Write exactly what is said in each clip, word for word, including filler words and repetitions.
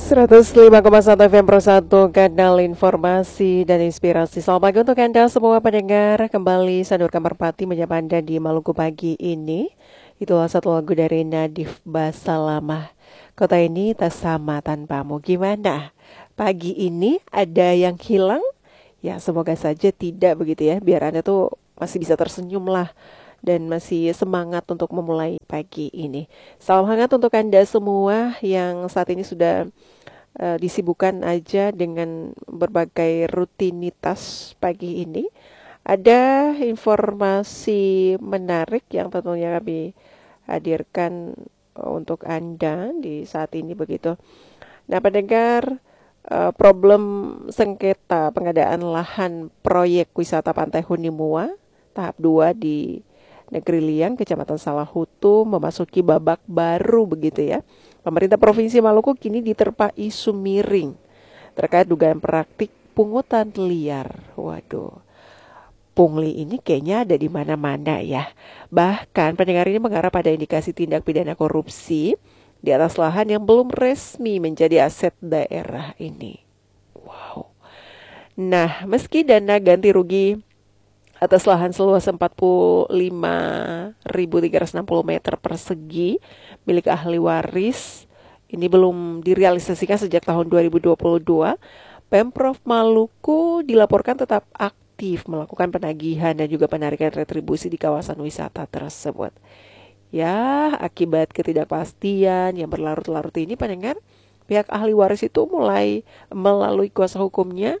seratus lima koma satu F M Pro satu, kanal informasi dan inspirasi. Selamat pagi untuk Anda semua pendengar. Kembali Sanur Kamarpati menyapa Anda di Maluku pagi ini. Itulah satu lagu dari Nadif Basalamah. Kota ini tak sama tanpamu. Gimana? Pagi ini ada yang hilang? Ya semoga saja tidak begitu ya. Biar Anda tuh masih bisa tersenyum lah dan masih semangat untuk memulai pagi ini. Salam hangat untuk Anda semua yang saat ini sudah uh, disibukkan aja dengan berbagai rutinitas pagi ini. Ada informasi menarik yang tentunya kami hadirkan untuk Anda di saat ini begitu. Nah, pendengar, uh, problem sengketa pengadaan lahan proyek wisata Pantai Hunimua tahap dua di Negeri Liang, Kecamatan Salahutu memasuki babak baru begitu ya. Pemerintah Provinsi Maluku kini diterpa isu miring terkait dugaan praktik pungutan liar. Waduh, pungli ini kayaknya ada di mana-mana ya. Bahkan pendengar ini mengarah pada indikasi tindak pidana korupsi di atas lahan yang belum resmi menjadi aset daerah ini. Wow. Nah, meski dana ganti rugi atas lahan seluas empat puluh lima ribu tiga ratus enam puluh meter persegi milik ahli waris ini belum direalisasikan sejak tahun dua ribu dua puluh dua, Pemprov Maluku dilaporkan tetap aktif melakukan penagihan dan juga penarikan retribusi di kawasan wisata tersebut. Ya, akibat ketidakpastian yang berlarut-larut ini, pendengar, pihak ahli waris itu mulai melalui kuasa hukumnya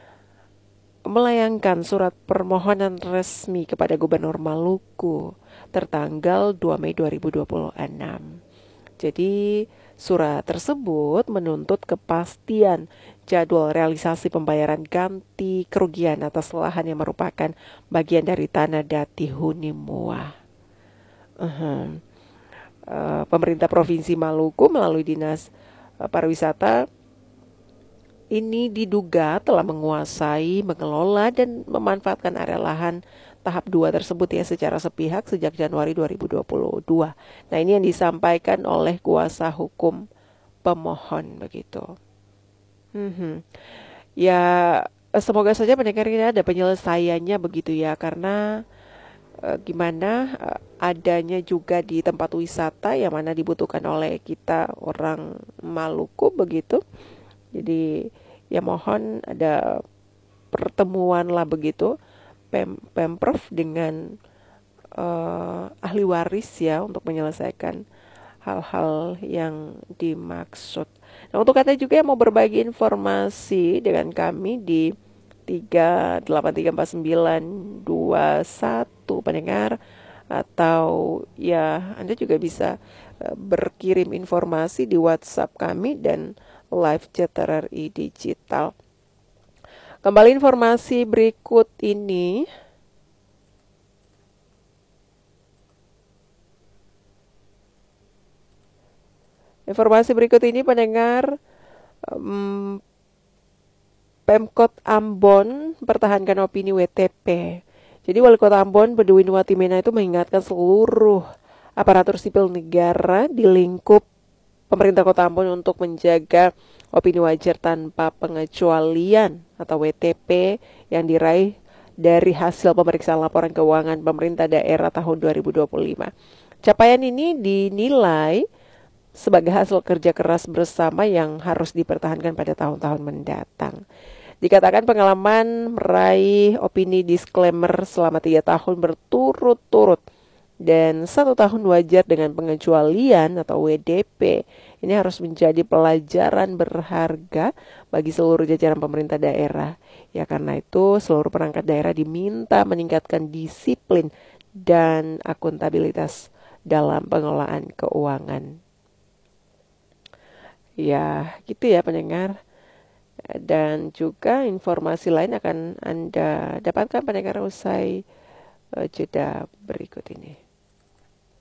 melayangkan surat permohonan resmi kepada Gubernur Maluku tertanggal dua Mei dua ribu dua puluh enam. Jadi surat tersebut menuntut kepastian jadwal realisasi pembayaran ganti kerugian atas lahan yang merupakan bagian dari tanah Dati Hunimua. Uh-huh. Uh, pemerintah Provinsi Maluku melalui Dinas uh, Pariwisata ini diduga telah menguasai, mengelola, dan memanfaatkan area lahan tahap dua tersebut ya secara sepihak sejak Januari dua ribu dua puluh dua. Nah, ini yang disampaikan oleh kuasa hukum pemohon begitu. Hmm. Ya, semoga saja pendengar ini ada penyelesaiannya begitu ya, karena eh, gimana eh, adanya juga di tempat wisata yang mana dibutuhkan oleh kita orang Maluku begitu. Jadi ya mohon ada pertemuan lah begitu Pem Pemprov dengan uh, ahli waris ya untuk menyelesaikan hal-hal yang dimaksud. Nah, untuk Anda juga yang mau berbagi informasi dengan kami di tiga delapan tiga empat sembilan dua satu pendengar, atau ya Anda juga bisa uh, berkirim informasi di WhatsApp kami dan live chat R R I Digital. Kembali informasi berikut ini. Informasi berikut ini pendengar, um, Pemkot Ambon pertahankan opini W T P. Jadi Wali Kota Ambon Beduin Watimena itu mengingatkan seluruh aparatur sipil negara di lingkup pemerintah Kota Ambon untuk menjaga opini wajar tanpa pengecualian atau W T P yang diraih dari hasil pemeriksaan laporan keuangan pemerintah daerah tahun dua ribu dua puluh lima. Capaian ini dinilai sebagai hasil kerja keras bersama yang harus dipertahankan pada tahun-tahun mendatang. Dikatakan pengalaman meraih opini disclaimer selama tiga tahun berturut-turut dan satu tahun wajar dengan pengecualian atau W D P ini harus menjadi pelajaran berharga bagi seluruh jajaran pemerintah daerah. Ya karena itu seluruh perangkat daerah diminta meningkatkan disiplin dan akuntabilitas dalam pengelolaan keuangan. Ya gitu ya pendengar. Dan juga informasi lain akan Anda dapatkan pendengar usai uh, jeda berikut ini.